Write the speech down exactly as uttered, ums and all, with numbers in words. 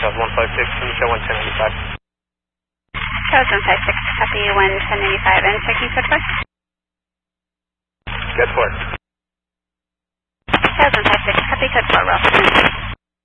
Tower one five six, can you show one ten ninety-five? Tower one five six, copy one ten ninety-five, and checking code four? Good four. Tower one five six, copy code four, well.